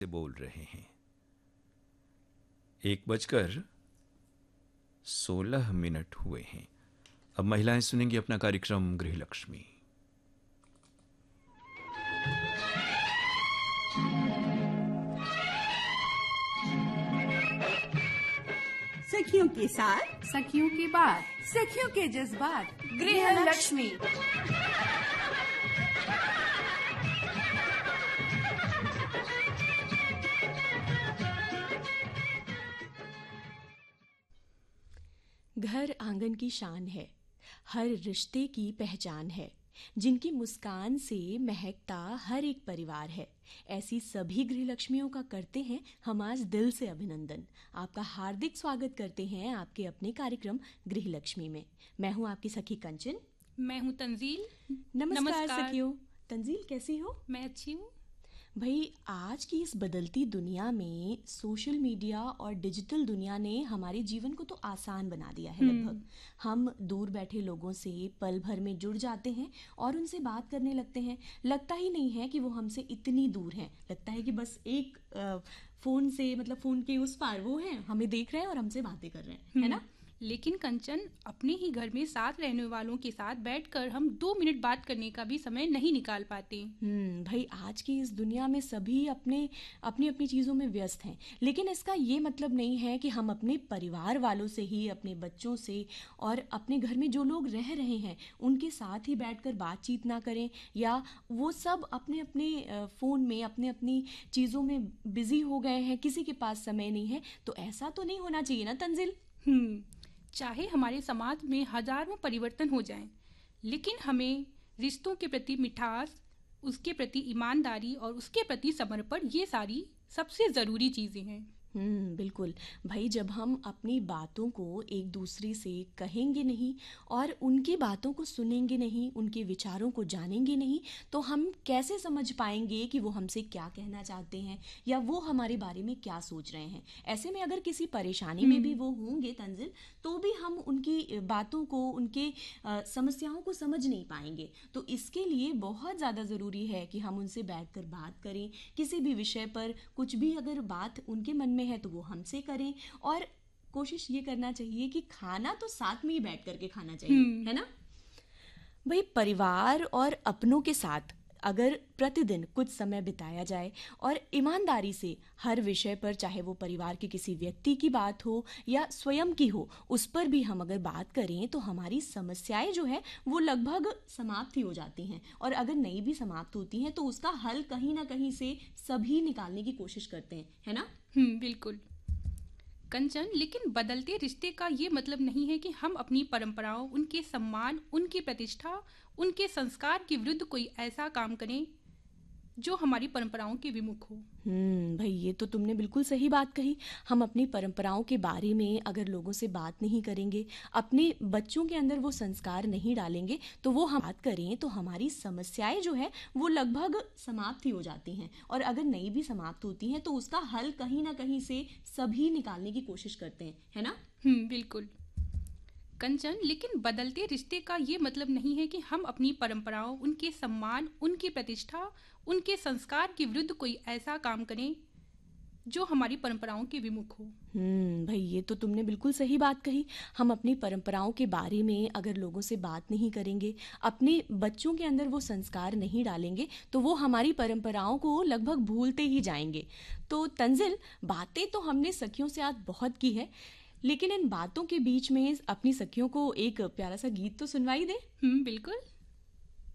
से बोल रहे हैं। 1:16 हुए हैं। अब महिलाएं सुनेंगी अपना कार्यक्रम गृहलक्ष्मी। सखियों के साथ, सखियों की बात, सखियों के जज्बात, गृहलक्ष्मी। घर आंगन की शान है, हर रिश्ते की पहचान है, जिनकी मुस्कान से महकता हर एक परिवार है। ऐसी सभी गृहलक्ष्मियों का करते हैं हम आज दिल से अभिनंदन। आपका हार्दिक स्वागत करते हैं आपके अपने कार्यक्रम गृहलक्ष्मी में। मैं हूं आपकी सखी कंचन। मैं हूं तंजील। नमस्कार सखियों। तंजील कैसी हो? मैं अच्छी हूँ। भाई, आज की इस बदलती दुनिया में सोशल मीडिया और डिजिटल दुनिया ने हमारे जीवन को तो आसान बना दिया है। लगभग हम दूर बैठे लोगों से पल भर में जुड़ जाते हैं और उनसे बात करने लगते हैं। लगता ही नहीं है कि वो हमसे इतनी दूर हैं। लगता है कि बस एक फोन से, मतलब फोन के उस पार वो हैं, हमें देख रहे हैं और हमसे बातें कर रहे हैं, है ना? लेकिन कंचन, अपने ही घर में साथ रहने वालों के साथ बैठकर हम 2 मिनट बात करने का भी समय नहीं निकाल पाते। भाई, आज की इस दुनिया में सभी अपनी अपनी चीज़ों में व्यस्त हैं। लेकिन इसका ये मतलब नहीं है कि हम अपने परिवार वालों से ही, अपने बच्चों से और अपने घर में जो लोग रह रहे हैं उनके साथ ही बैठकर बातचीत ना करें, या वो सब अपने अपने फ़ोन में अपने अपनी चीज़ों में बिजी हो गए हैं, किसी के पास समय नहीं है। तो ऐसा तो नहीं होना चाहिए ना तंजिल? चाहे हमारे समाज में हजारों परिवर्तन हो जाएं, लेकिन हमें रिश्तों के प्रति मिठास, उसके प्रति ईमानदारी और उसके प्रति समर्पण, ये सारी सबसे ज़रूरी चीज़ें हैं। बिल्कुल भाई, जब हम अपनी बातों को एक दूसरे से कहेंगे नहीं और उनकी बातों को सुनेंगे नहीं, उनके विचारों को जानेंगे नहीं, तो हम कैसे समझ पाएंगे कि वो हमसे क्या कहना चाहते हैं या वो हमारे बारे में क्या सोच रहे हैं। ऐसे में अगर किसी परेशानी में भी वो होंगे तंजिल, तो भी हम उनकी बातों को, उनके समस्याओं को समझ नहीं पाएंगे। तो इसके लिए बहुत ज़्यादा ज़रूरी है कि हम उनसे बैठकर बात करें। किसी भी विषय पर कुछ भी अगर बात उनके मन में है तो वो हमसे करें, और कोशिश ये करना चाहिए कि खाना तो साथ में ही बैठ करके खाना चाहिए, है ना भाई? परिवार और अपनों के साथ अगर प्रतिदिन कुछ समय बिताया जाए और ईमानदारी से हर विषय पर, चाहे वो परिवार के किसी व्यक्ति की बात हो या स्वयं की हो, उस पर भी हम अगर बात करें तो हमारी समस्याएं जो है वो लगभग समाप्त ही हो जाती हैं। और अगर नहीं भी समाप्त होती हैं तो उसका हल कहीं ना कहीं से सभी निकालने की कोशिश करते हैं, है ना? बिल्कुल कंचन, लेकिन बदलते रिश्ते का ये मतलब नहीं है कि हम अपनी परंपराओं, उनके सम्मान, उनकी प्रतिष्ठा, उनके संस्कार के विरुद्ध कोई ऐसा काम करें जो हमारी परंपराओं के विमुख हो। भाई, ये तो तुमने बिल्कुल सही बात कही। हम अपनी परंपराओं के बारे में अगर लोगों से बात नहीं करेंगे, अपने बच्चों के अंदर वो संस्कार नहीं डालेंगे, तो वो हम बात करें तो हमारी समस्याएं जो है वो लगभग समाप्त ही हो जाती हैं। और अगर नहीं भी समाप्त होती हैं तो उसका हल कहीं ना कहीं से सभी निकालने की कोशिश करते हैं, है ना? बिल्कुल कंचन, लेकिन बदलते रिश्ते का ये मतलब नहीं है कि हम अपनी परंपराओं, उनके सम्मान, उनकी प्रतिष्ठा, उनके संस्कार के विरुद्ध कोई ऐसा काम करें जो हमारी परंपराओं के विमुख हो। भाई, ये तो तुमने बिल्कुल सही बात कही। हम अपनी परंपराओं के बारे में अगर लोगों से बात नहीं करेंगे, अपने बच्चों के अंदर वो संस्कार नहीं डालेंगे, तो वो हमारी परंपराओं को लगभग भूलते ही जाएंगे। तो तंजिल, बातें तो हमने सखियों से आज बहुत की है, लेकिन इन बातों के बीच में अपनी सखियों को एक प्यारा सा गीत तो सुनवाई दे। बिल्कुल।